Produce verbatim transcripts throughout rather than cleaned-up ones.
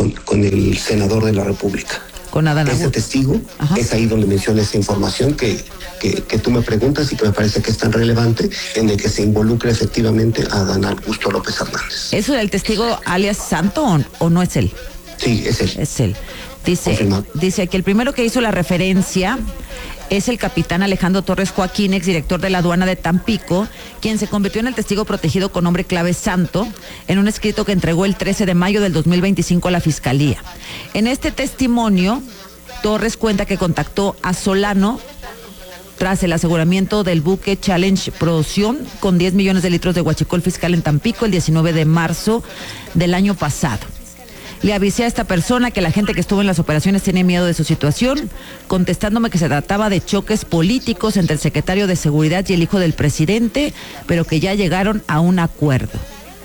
con, con el senador de la República. Con Adán Ese Augusto. testigo, Ajá. es ahí donde menciona esa información que, que, que tú me preguntas y que me parece que es tan relevante, en el que se involucra efectivamente a Adán Augusto López Hernández. ¿Eso del testigo alias Santo o, o no es él? Sí, es él. Es él. Dice, Confirmado. dice que el primero que hizo la referencia es el capitán Alejandro Torres Joaquín, exdirector de la aduana de Tampico, quien se convirtió en el testigo protegido con nombre clave Santo, en un escrito que entregó el trece de mayo del dos mil veinticinco a la Fiscalía. En este testimonio, Torres cuenta que contactó a Solano tras el aseguramiento del buque Challenge Proción con diez millones de litros de huachicol fiscal en Tampico el diecinueve de marzo del año pasado. Le avisé a esta persona que la gente que estuvo en las operaciones tenía miedo de su situación, contestándome que se trataba de choques políticos entre el secretario de Seguridad y el hijo del presidente, pero que ya llegaron a un acuerdo.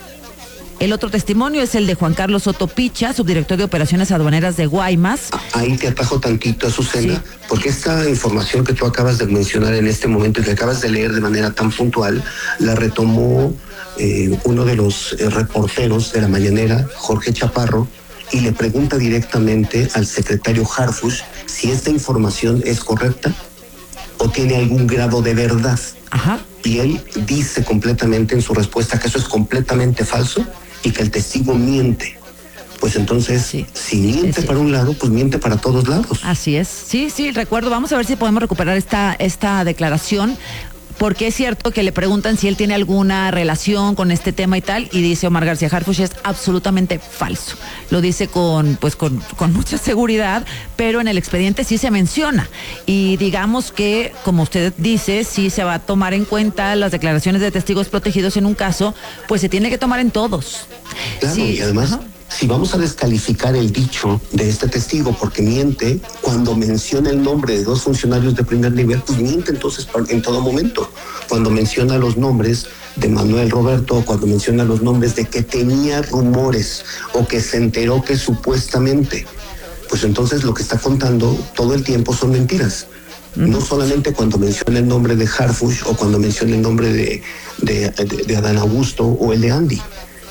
El otro testimonio es el de Juan Carlos Soto Picha, subdirector de Operaciones Aduaneras de Guaymas. Ahí te atajo tantito, Azucena, Sí. porque esta información que tú acabas de mencionar en este momento y que acabas de leer de manera tan puntual, la retomó eh, uno de los eh, reporteros de la mañanera, Jorge Chaparro, y le pregunta directamente al secretario Harfuch si esta información es correcta o tiene algún grado de verdad. Ajá. Y él dice completamente en su respuesta que eso es completamente falso y que el testigo miente. Pues entonces, Sí, si miente sí. para un lado, pues miente para todos lados. Así es. Sí, sí, recuerdo. Vamos a ver si podemos recuperar esta, esta declaración. Porque es cierto que le preguntan si él tiene alguna relación con este tema y tal, y dice Omar García Harfuch es absolutamente falso. Lo dice con, pues con, con mucha seguridad, pero en el expediente sí se menciona. Y digamos que, como usted dice, si se va a tomar en cuenta las declaraciones de testigos protegidos en un caso, pues se tiene que tomar en todos. Claro, Sí, y además, ajá. si vamos a descalificar el dicho de este testigo porque miente, cuando menciona el nombre de dos funcionarios de primer nivel, pues miente entonces en todo momento. Cuando menciona los nombres de Manuel Roberto, o cuando menciona los nombres de que tenía rumores o que se enteró que supuestamente, pues entonces lo que está contando todo el tiempo son mentiras. No solamente cuando menciona el nombre de Harfuch o cuando menciona el nombre de, de, de, de Adán Augusto o el de Andy.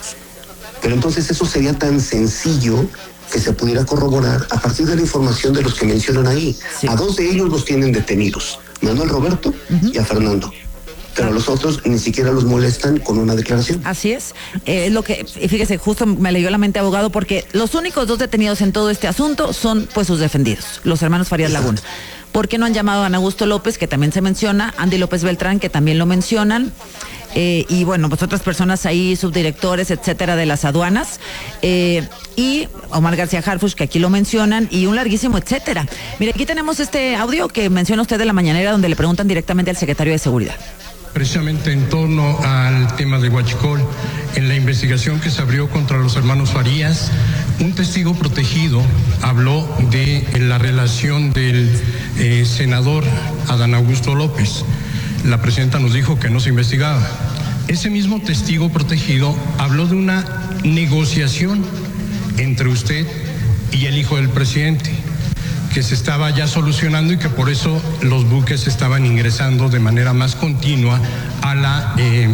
Pero entonces eso sería tan sencillo que se pudiera corroborar a partir de la información de los que mencionan ahí. Sí. A dos de ellos los tienen detenidos, Manuel Roberto uh-huh. y a Fernando. Pero a los otros ni siquiera los molestan con una declaración. Así es. Eh, es lo que, fíjese, justo me leyó la mente, abogado, porque los únicos dos detenidos en todo este asunto son pues sus defendidos, los hermanos Farías Exacto. Laguna. ¿Por qué no han llamado a Ana Augusto López, que también se menciona, Andy López Beltrán, que también lo mencionan? Eh, y bueno, pues otras personas ahí, subdirectores, etcétera, de las aduanas, eh, y Omar García Harfuch, que aquí lo mencionan, y un larguísimo etcétera. Mire, aquí tenemos este audio que menciona usted de la mañanera, donde le preguntan directamente al secretario de Seguridad. Precisamente en torno al tema de huachicol, en la investigación que se abrió contra los hermanos Farías, un testigo protegido habló de la relación del eh, senador Adán Augusto López. La presidenta nos dijo que no se investigaba. Ese mismo testigo protegido habló de una negociación entre usted y el hijo del presidente, que se estaba ya solucionando y que por eso los buques estaban ingresando de manera más continua a la eh,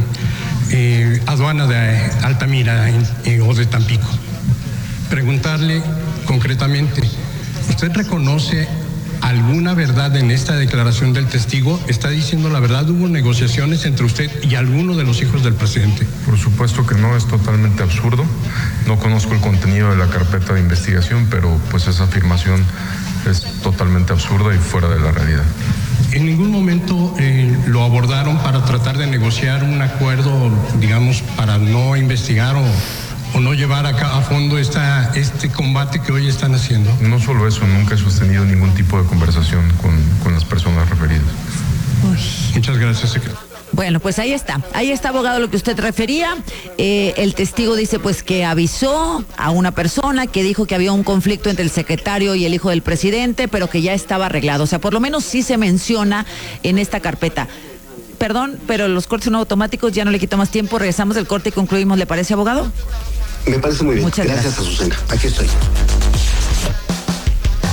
eh, aduana de Altamira eh, o de Tampico. Preguntarle concretamente, ¿usted reconoce alguna verdad en esta declaración del testigo? ¿Está diciendo la verdad? ¿Hubo negociaciones entre usted y alguno de los hijos del presidente? Por supuesto que no, es totalmente absurdo. No conozco el contenido de la carpeta de investigación, pero pues esa afirmación es totalmente absurda y fuera de la realidad. ¿En ningún momento eh, lo abordaron para tratar de negociar un acuerdo, digamos, para no investigar o, o no llevar a, a fondo esta, este combate que hoy están haciendo? No solo eso, nunca he sostenido ningún tipo de conversación con, con las personas referidas. Uy. Muchas gracias, secretario. Bueno, pues ahí está, ahí está, abogado, lo que usted refería. Eh, el testigo dice pues que avisó a una persona que dijo que había un conflicto entre el secretario y el hijo del presidente, pero que ya estaba arreglado. O sea, por lo menos sí se menciona en esta carpeta. Perdón, pero los cortes son automáticos, ya no le quito más tiempo. Regresamos del corte y concluimos. ¿Le parece, abogado? Me parece muy bien. Muchas gracias, gracias. Azucena. Aquí estoy.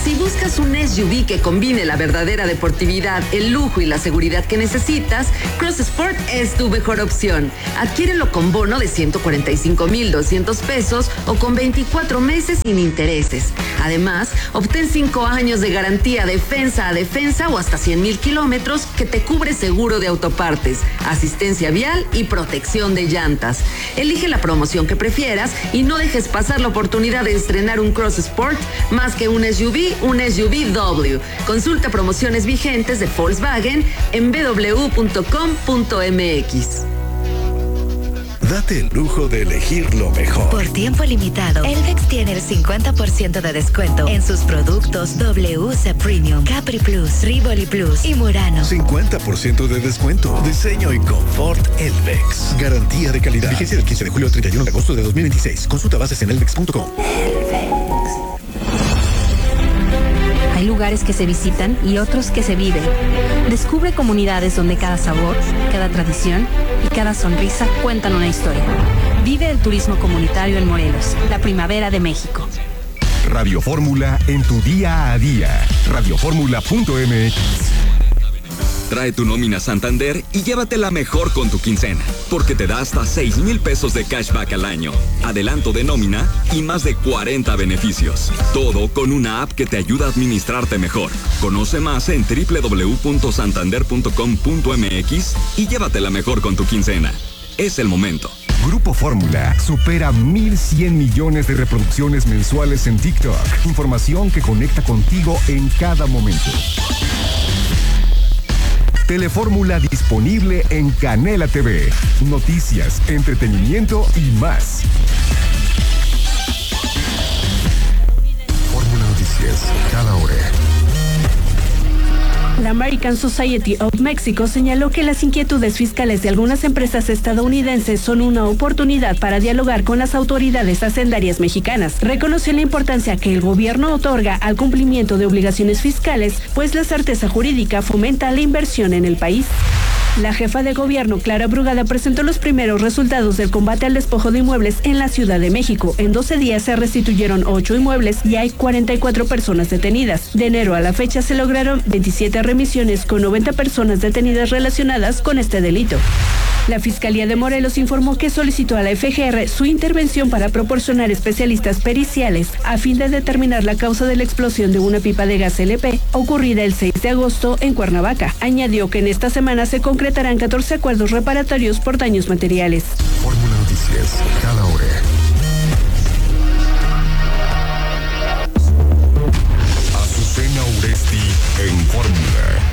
Si buscas un S U V que combine la verdadera deportividad, el lujo y la seguridad que necesitas, Cross Sport es tu mejor opción. Adquiérelo con bono de ciento cuarenta y cinco mil doscientos pesos o con veinticuatro meses sin intereses. Además, obtén cinco años de garantía defensa a defensa o hasta cien mil kilómetros que te cubre seguro de autopartes, asistencia vial y protección de llantas. Elige la promoción que prefieras y no dejes pasar la oportunidad de estrenar un Cross Sport más que un S U V, un S U V W. Consulta promociones vigentes de Volkswagen en b w punto com punto m x. Date el lujo de elegir lo mejor. Por tiempo limitado, Elvex tiene el cincuenta por ciento de descuento en sus productos W C Premium, Capri Plus, Rivoli Plus y Murano. cincuenta por ciento de descuento. Diseño y confort Elvex. Garantía de calidad. Vigencia del quince de julio al treinta y uno de agosto de dos mil veintiséis. Consulta bases en elvex punto com. Hay lugares que se visitan y otros que se viven. Descubre comunidades donde cada sabor, cada tradición y cada sonrisa cuentan una historia. Vive el turismo comunitario en Morelos, la primavera de México. Radio Fórmula en tu día a día. radio fórmula punto m x. Trae tu nómina Santander y llévatela mejor con tu quincena, porque te da hasta seis mil pesos de cashback al año, adelanto de nómina y más de cuarenta beneficios. Todo con una app que te ayuda a administrarte mejor. Conoce más en doble u doble u doble u punto santander punto com punto m x y llévatela mejor con tu quincena. Es el momento. Grupo Fórmula supera mil cien millones de reproducciones mensuales en TikTok. Información que conecta contigo en cada momento. Telefórmula disponible en Canela T V. Noticias, entretenimiento y más. Fórmula Noticias, cada hora. La American Society of Mexico señaló que las inquietudes fiscales de algunas empresas estadounidenses son una oportunidad para dialogar con las autoridades hacendarias mexicanas. Reconoció la importancia que el gobierno otorga al cumplimiento de obligaciones fiscales, pues la certeza jurídica fomenta la inversión en el país. La jefa de gobierno, Clara Brugada, presentó los primeros resultados del combate al despojo de inmuebles en la Ciudad de México. En doce días se restituyeron ocho inmuebles y hay cuarenta y cuatro personas detenidas. De enero a la fecha se lograron veintisiete remisiones con noventa personas detenidas relacionadas con este delito. La Fiscalía de Morelos informó que solicitó a la F G R su intervención para proporcionar especialistas periciales a fin de determinar la causa de la explosión de una pipa de gas L P ocurrida el seis de agosto en Cuernavaca. Añadió que en esta semana se concretarán catorce acuerdos reparatorios por daños materiales. Fórmula Noticias, cada hora. Azucena Uresti en Fórmula.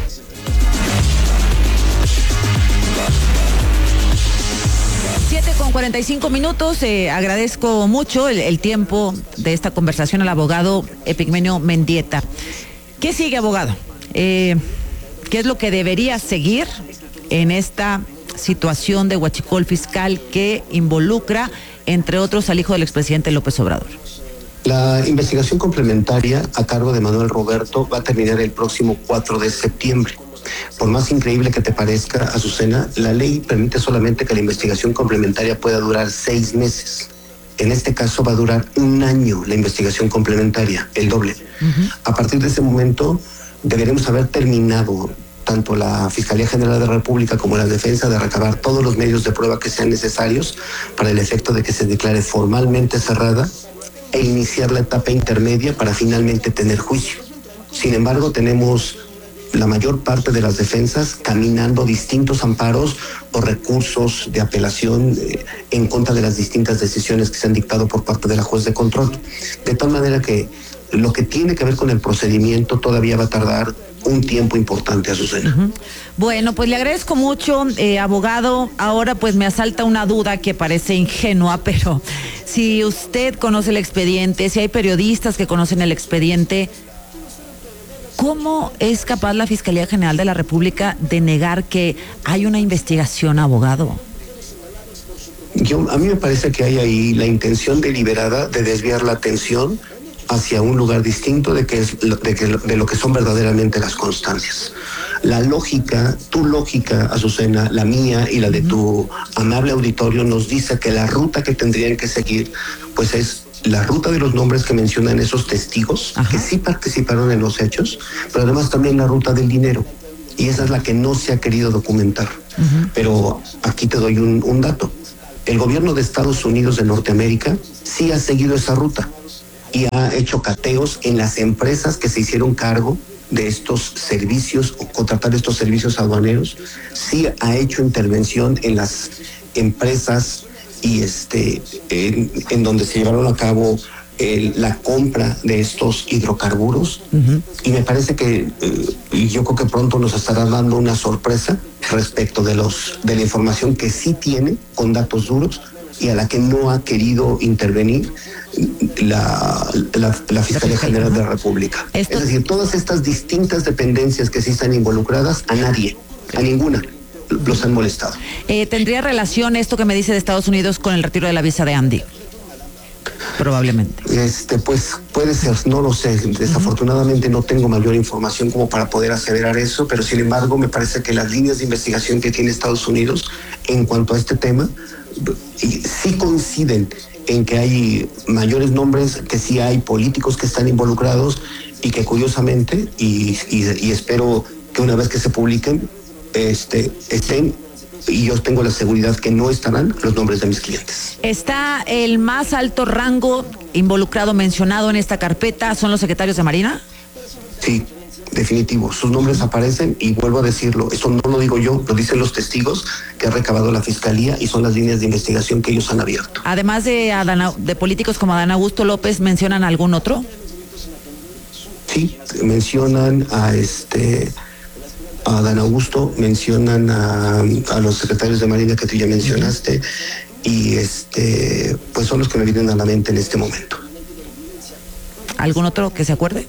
siete con cuarenta y cinco minutos. Eh, agradezco mucho el, el tiempo de esta conversación al abogado Epigmenio Mendieta. ¿Qué sigue, abogado? Eh, ¿Qué es lo que debería seguir en esta situación de huachicol fiscal que involucra, entre otros, al hijo del expresidente López Obrador? La investigación complementaria a cargo de Manuel Roberto va a terminar el próximo cuatro de septiembre. Por más increíble que te parezca, Azucena, la ley permite solamente que la investigación complementaria pueda durar seis meses. En este caso va a durar un año la investigación complementaria, el doble. Uh-huh. A partir de ese momento deberemos haber terminado tanto la Fiscalía General de la República como la defensa de recabar todos los medios de prueba que sean necesarios para el efecto de que se declare formalmente cerrada e iniciar la etapa intermedia para finalmente tener juicio. Sin embargo, tenemos la mayor parte de las defensas caminando distintos amparos o recursos de apelación eh, en contra de las distintas decisiones que se han dictado por parte de la juez de control. De tal manera que lo que tiene que ver con el procedimiento todavía va a tardar un tiempo importante, Azucena. Uh-huh. Bueno, pues le agradezco mucho, eh, abogado. Ahora pues me asalta una duda que parece ingenua, pero si usted conoce el expediente, si hay periodistas que conocen el expediente, ¿cómo es capaz la Fiscalía General de la República de negar que hay una investigación, abogado? Yo, a mí me parece que hay ahí la intención deliberada de desviar la atención hacia un lugar distinto de, que es, de, que, de lo que son verdaderamente las constancias. La lógica, tu lógica, Azucena, la mía y la de tu amable auditorio nos dice que la ruta que tendrían que seguir pues es la ruta de los nombres que mencionan esos testigos, Ajá. que sí participaron en los hechos, pero además también la ruta del dinero. Y esa es la que no se ha querido documentar. Uh-huh. Pero aquí te doy un, un dato. El gobierno de Estados Unidos de Norteamérica sí ha seguido esa ruta y ha hecho cateos en las empresas que se hicieron cargo de estos servicios o contratar estos servicios aduaneros. Sí ha hecho intervención en las empresas y este en, en donde se llevaron a cabo el, la compra de estos hidrocarburos. Uh-huh. Y me parece que eh, yo creo que pronto nos estará dando una sorpresa respecto de los de la información que sí tiene con datos duros y a la que no ha querido intervenir la, la, la Fiscalía General de la República. Esto... Es decir, todas estas distintas dependencias que sí están involucradas, a nadie, a ninguna los han molestado. Eh, ¿Tendría relación esto que me dice de Estados Unidos con el retiro de la visa de Andy? Probablemente. Este, pues puede ser, no lo sé. Desafortunadamente no tengo mayor información como para poder aseverar eso, pero sin embargo me parece que las líneas de investigación que tiene Estados Unidos en cuanto a este tema sí coinciden en que hay mayores nombres, que sí hay políticos que están involucrados y que curiosamente, y, y, y espero que una vez que se publiquen, este, estén, y yo tengo la seguridad que no estarán los nombres de mis clientes. ¿Está el más alto rango involucrado, mencionado en esta carpeta, son los secretarios de Marina? Sí, definitivo. Sus nombres aparecen y vuelvo a decirlo, eso no lo digo yo, lo dicen los testigos que ha recabado la Fiscalía y son las líneas de investigación que ellos han abierto. Además de, Adán, de políticos como Adán Augusto López, ¿mencionan algún otro? Sí, mencionan a este... a Adán Augusto, mencionan a, a los secretarios de Marina que tú ya mencionaste, uh-huh. y este pues son los que me vienen a la mente en este momento. ¿Algún otro que se acuerde?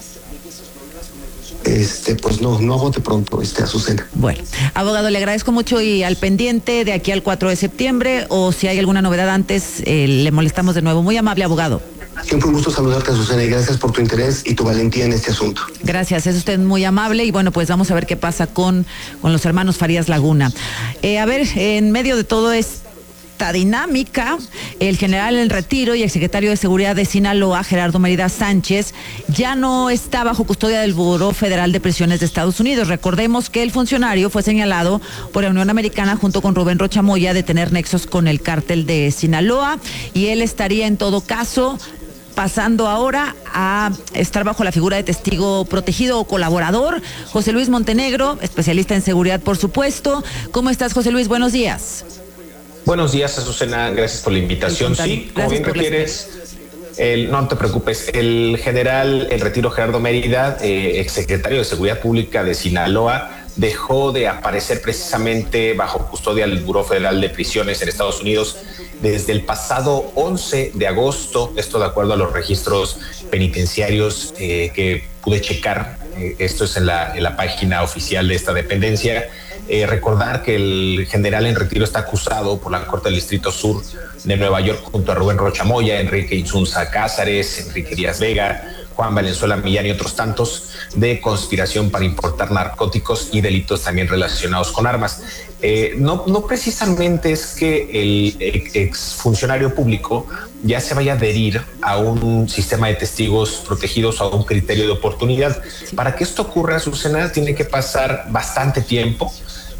Este, pues no, no agote pronto, este, Azucena. Bueno, abogado, le agradezco mucho y al pendiente de aquí al cuatro de septiembre, o si hay alguna novedad antes, eh, le molestamos de nuevo. Muy amable, abogado. Siempre un gusto saludarte, Azucena, y gracias por tu interés y tu valentía en este asunto. Gracias, es usted muy amable y bueno, pues vamos a ver qué pasa con, con los hermanos Farías Laguna. Eh, a ver, en medio de todo esta dinámica, el general en retiro y el secretario de Seguridad de Sinaloa, Gerardo Mérida Sánchez, ya no está bajo custodia del Buró Federal de Prisiones de Estados Unidos. Recordemos que el funcionario fue señalado por la Unión Americana junto con Rubén Rocha Moya de tener nexos con el cártel de Sinaloa y él estaría en todo caso pasando ahora a estar bajo la figura de testigo protegido o colaborador. José Luis Montenegro, especialista en seguridad, por supuesto. ¿Cómo estás, José Luis? Buenos días. Buenos días, Azucena. Gracias por la invitación. Sí, como bien refieres, el, no te preocupes, el general en retiro Gerardo Mérida, eh, exsecretario de Seguridad Pública de Sinaloa, dejó de aparecer precisamente bajo custodia del Buró Federal de Prisiones en Estados Unidos desde el pasado once de agosto, esto de acuerdo a los registros penitenciarios eh, que pude checar, eh, esto es en la, en la página oficial de esta dependencia. Eh, recordar que el general en retiro está acusado por la Corte del Distrito Sur de Nueva York junto a Rubén Rocha Moya, Enrique Insunza Cázares, Enrique Díaz Vega, Juan Valenzuela Millán y otros tantos de conspiración para importar narcóticos y delitos también relacionados con armas. Eh, no, no precisamente es que el exfuncionario público ya se vaya a adherir a un sistema de testigos protegidos o a un criterio de oportunidad. Para que esto ocurra, Azucena, tiene que pasar bastante tiempo.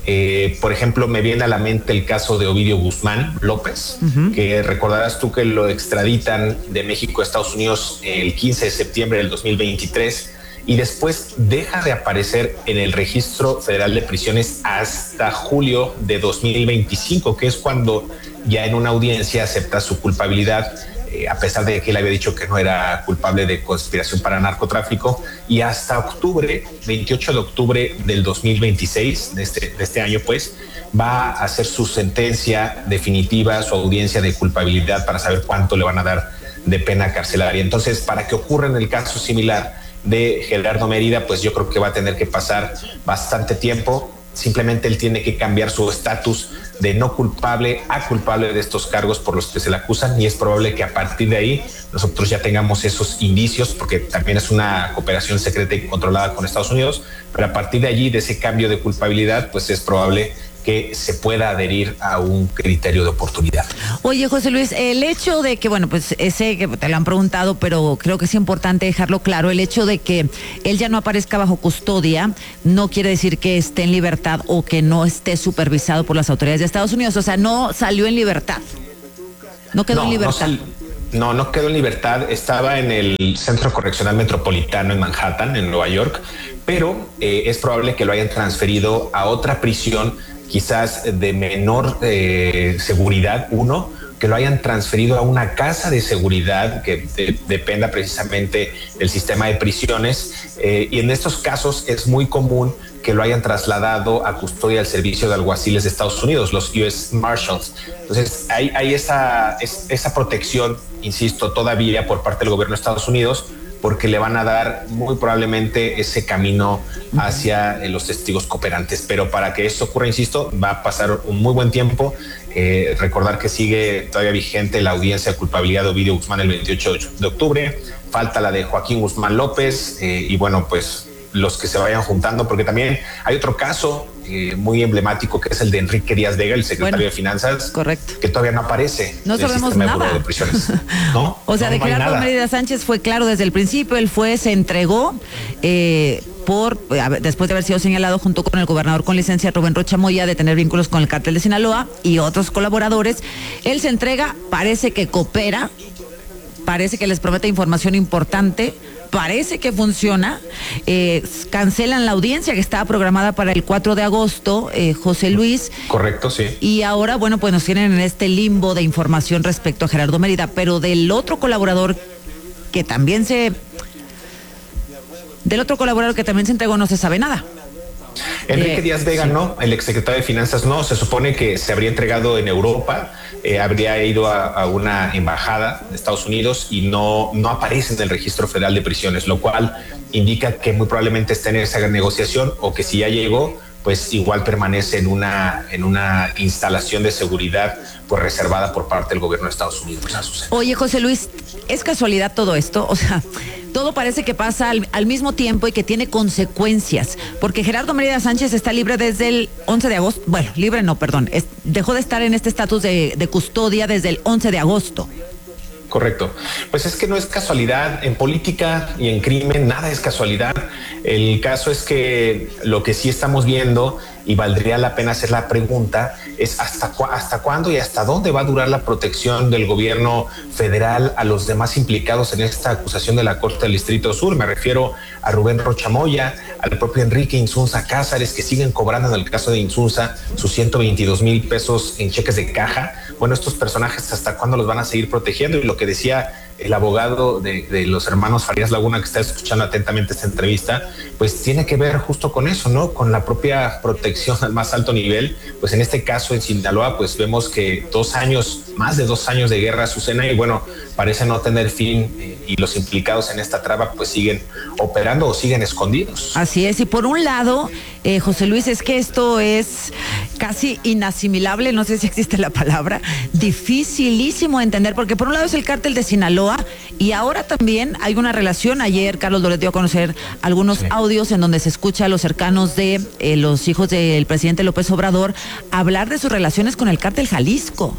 Eh, por ejemplo, me viene a la mente el caso de Ovidio Guzmán López, uh-huh. que recordarás tú que lo extraditan de México a Estados Unidos el quince de septiembre del dos mil veintitrés y después deja de aparecer en el Registro Federal de Prisiones hasta julio de dos mil veinticinco, que es cuando ya en una audiencia acepta su culpabilidad, eh, a pesar de que él había dicho que no era culpable de conspiración para narcotráfico, y hasta octubre, veintiocho de octubre del dos mil veintiséis, de este, de este año, pues, va a hacer su sentencia definitiva, su audiencia de culpabilidad para saber cuánto le van a dar de pena carcelaria. Entonces, para que ocurra en el caso similar de Gerardo Mérida, pues yo creo que va a tener que pasar bastante tiempo. Simplemente él tiene que cambiar su estatus de no culpable a culpable de estos cargos por los que se le acusan, y es probable que a partir de ahí nosotros ya tengamos esos indicios, porque también es una cooperación secreta y controlada con Estados Unidos, pero a partir de allí, de ese cambio de culpabilidad, pues es probable que se pueda adherir a un criterio de oportunidad. Oye, José Luis, el hecho de que, bueno, pues ese que te lo han preguntado, pero creo que es importante dejarlo claro, el hecho de que él ya no aparezca bajo custodia no quiere decir que esté en libertad o que no esté supervisado por las autoridades de Estados Unidos, o sea, no salió en libertad, no quedó no, en libertad. No, sal- no, no quedó en libertad, estaba en el Centro Correccional Metropolitano en Manhattan, en Nueva York, pero eh, es probable que lo hayan transferido a otra prisión, quizás de menor eh, seguridad, uno, que lo hayan transferido a una casa de seguridad que de, dependa precisamente del sistema de prisiones, eh, y en estos casos es muy común que lo hayan trasladado a custodia del Servicio de Alguaciles de Estados Unidos, los U S Marshals. Entonces hay, hay esa, es, esa protección, insisto, todavía por parte del gobierno de Estados Unidos, porque le van a dar muy probablemente ese camino hacia eh, los testigos cooperantes. Pero para que esto ocurra, insisto, va a pasar un muy buen tiempo. Eh, recordar que sigue todavía vigente la audiencia de culpabilidad de Ovidio Guzmán el veintiocho de octubre. Falta la de Joaquín Guzmán López eh, y bueno, pues los que se vayan juntando, porque también hay otro caso eh, muy emblemático que es el de Enrique Díaz Vega, el secretario bueno, de Finanzas, correcto, que todavía no aparece. No sabemos nada. De prisiones, ¿no? O sea, no, de no Gerardo Mérida Sánchez fue claro desde el principio, él fue, se entregó eh, por, después de haber sido señalado junto con el gobernador con licencia Rubén Rocha Moya de tener vínculos con el cártel de Sinaloa y otros colaboradores. Él se entrega, parece que coopera, parece que les promete información importante, parece que funciona. Eh, cancelan la audiencia que estaba programada para el cuatro de agosto, eh, José Luis. Correcto, sí. Y ahora, bueno, pues nos tienen en este limbo de información respecto a Gerardo Mérida, pero del otro colaborador que también se... Del otro colaborador que también se entregó no se sabe nada. Enrique Díaz Vega sí. no, el exsecretario de Finanzas no, se supone que se habría entregado en Europa, eh, habría ido a, a una embajada de Estados Unidos y no, no aparece en el Registro Federal de Prisiones, lo cual indica que muy probablemente está en esa negociación o que si ya llegó, pues igual permanece en una, en una instalación de seguridad pues reservada por parte del gobierno de Estados Unidos. Oye, José Luis, ¿es casualidad todo esto? O sea, todo parece que pasa al, al mismo tiempo y que tiene consecuencias, porque Gerardo Mérida Sánchez está libre desde el once de agosto, bueno, libre no, perdón, es, dejó de estar en este estatus de, de custodia desde el once de agosto. Correcto. Pues es que no es casualidad. En política y en crimen nada es casualidad. El caso es que lo que sí estamos viendo, y valdría la pena hacer la pregunta, es hasta, cu- hasta cuándo y hasta dónde va a durar la protección del gobierno federal a los demás implicados en esta acusación de la Corte del Distrito Sur. Me refiero a Rubén Rocha Moya, al propio Enrique Insunza Cázares, que siguen cobrando en el caso de Insunza sus ciento veintidós mil pesos en cheques de caja. Bueno, estos personajes, ¿hasta cuándo los van a seguir protegiendo? Y lo que decía el abogado de, de los hermanos Farías Laguna, que está escuchando atentamente esta entrevista, pues tiene que ver justo con eso, ¿no? Con la propia protección al más alto nivel. Pues en este caso en Sinaloa, pues vemos que dos años, más de dos años de guerra, Azucena, y bueno, parece no tener fin eh, y los implicados en esta trama pues siguen operando o siguen escondidos. Así es, y por un lado, eh, José Luis, es que esto es casi inasimilable, no sé si existe la palabra, dificilísimo de entender, porque por un lado es el cártel de Sinaloa y ahora también hay una relación. Ayer Carlos Loret dio a conocer algunos sí. audios en donde se escucha a los cercanos de eh, los hijos del presidente López Obrador hablar de sus relaciones con el cártel Jalisco.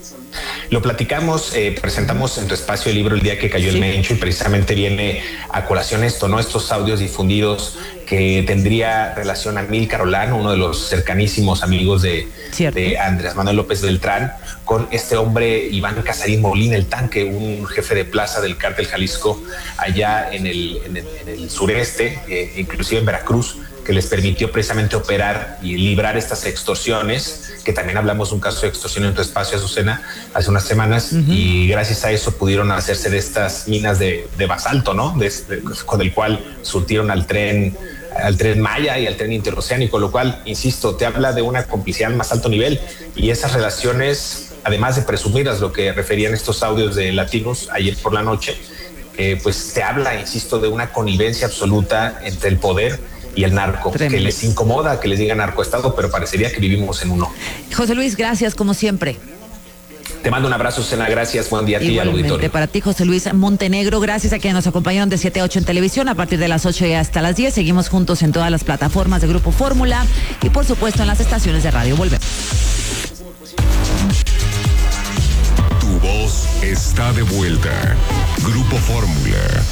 Lo platicamos, eh, presentamos en tu espacio el libro El día que cayó sí. el Mencho, y precisamente viene a colación esto, ¿no? Estos audios difundidos que tendría relación a Amílcar Olano, uno de los cercanísimos amigos de, de Andrés Manuel López Beltrán, con este hombre Iván Casarín Molina, el Tanque, un jefe de plaza del cártel Jalisco allá en el, en el, en el sureste, eh, inclusive en Veracruz, que les permitió precisamente operar y librar estas extorsiones, que también hablamos de un caso de extorsión en tu espacio, Azucena, hace unas semanas, uh-huh. y gracias a eso pudieron hacerse de estas minas de, de basalto, ¿no? De, de, con el cual surtieron al tren, al tren Maya y al tren interoceánico, lo cual, insisto, te habla de una complicidad más alto nivel, y esas relaciones, además de presumirlas, lo que referían estos audios de Latinos ayer por la noche, eh, pues te habla, insisto, de una connivencia absoluta entre el poder y el narco, Tremendo. Que les incomoda que les digan narcoestado, pero parecería que vivimos en uno. José Luis, gracias como siempre. Te mando un abrazo, Susana, gracias, buen día a ti y al auditorio. Para ti, José Luis Montenegro, gracias a quienes nos acompañaron de siete a ocho en televisión, a partir de las ocho y hasta las diez, seguimos juntos en todas las plataformas de Grupo Fórmula y por supuesto en las estaciones de radio. Volvemos. Tu voz está de vuelta. Grupo Fórmula.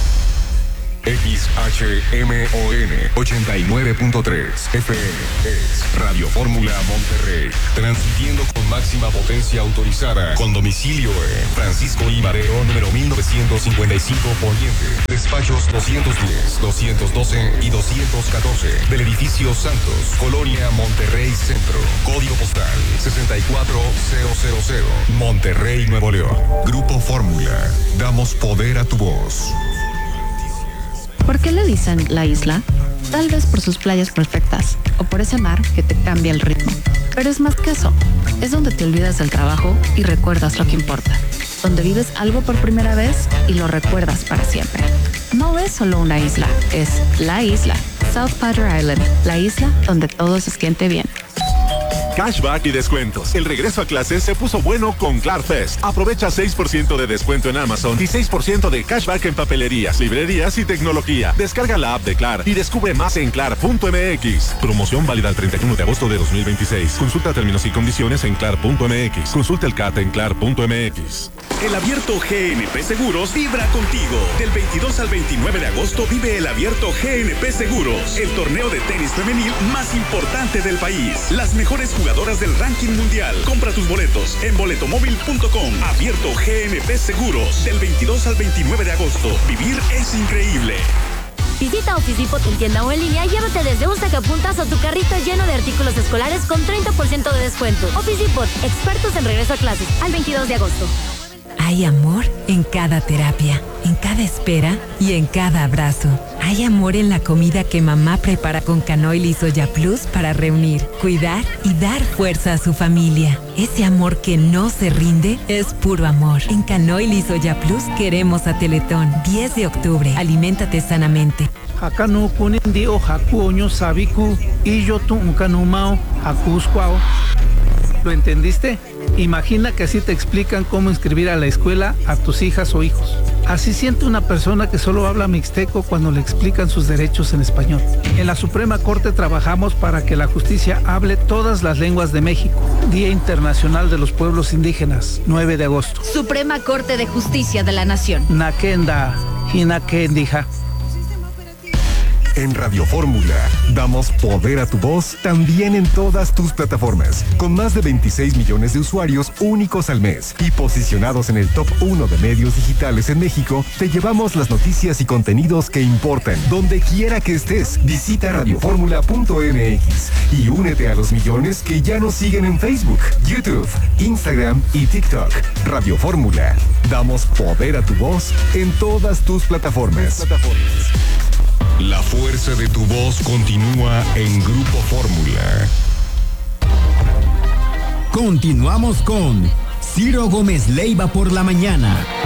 X H M O N ochenta y nueve punto tres F M es Radio Fórmula Monterrey, transmitiendo con máxima potencia autorizada, con domicilio en Francisco I. Madero, número mil novecientos cincuenta y cinco Poniente, despachos doscientos diez, doscientos doce y doscientos catorce, del edificio Santos, Colonia Monterrey Centro, código postal sesenta y cuatro mil, Monterrey, Nuevo León. Grupo Fórmula, damos poder a tu voz. ¿Por qué le dicen la isla? Tal vez por sus playas perfectas o por ese mar que te cambia el ritmo. Pero es más que eso. Es donde te olvidas del trabajo y recuerdas lo que importa. Donde vives algo por primera vez y lo recuerdas para siempre. No es solo una isla, es la isla. South Padre Island, la isla donde todo se siente bien. Cashback y descuentos. El regreso a clases se puso bueno con Clarfest. Aprovecha seis por ciento de descuento en Amazon y seis por ciento de cashback en papelerías, librerías y tecnología. Descarga la app de Clar y descubre más en clar punto m x. Promoción válida el treinta y uno de agosto de dos mil veintiséis. Consulta términos y condiciones en clar punto m x. Consulta el C A T en clar punto m x. El Abierto G N P Seguros vibra contigo. Del veintidós al veintinueve de agosto vive el Abierto G N P Seguros, el torneo de tenis femenil más importante del país. Las mejores jugadoras del ranking mundial. Compra tus boletos en boletomóvil punto com. Abierto G N P Seguros, del veintidós al veintinueve de agosto. Vivir es increíble. Visita Office Depot en tienda o en línea y llévate desde un sacapuntas o tu carrito lleno de artículos escolares con treinta por ciento de descuento. Office Depot, expertos en regreso a clases, al veintidós de agosto. Hay amor en cada terapia, en cada espera y en cada abrazo. Hay amor en la comida que mamá prepara con Canoil y Soya Plus para reunir, cuidar y dar fuerza a su familia. Ese amor que no se rinde es puro amor. En Canoil y Soya Plus queremos a Teletón. diez de octubre, aliméntate sanamente. Hakanu kunindio hakuoño sabiku y yo tu uncanumao hakuscuao. ¿Lo entendiste? Imagina que así te explican cómo inscribir a la escuela a tus hijas o hijos. Así siente una persona que solo habla mixteco cuando le explican sus derechos en español. En la Suprema Corte trabajamos para que la justicia hable todas las lenguas de México. Día Internacional de los Pueblos Indígenas, nueve de agosto. Suprema Corte de Justicia de la Nación. Nakenda, Hinakendija. En Radio Fórmula, damos poder a tu voz también en todas tus plataformas, con más de veintiséis millones de usuarios únicos al mes y posicionados en el top uno de medios digitales en México. Te llevamos las noticias y contenidos que importan, donde quiera que estés. Visita radio fórmula punto m x y únete a los millones que ya nos siguen en Facebook, YouTube, Instagram y TikTok. Radio Fórmula, damos poder a tu voz en todas tus plataformas. La fuerza de tu voz continúa en Grupo Fórmula. Continuamos con Ciro Gómez Leiva por la mañana.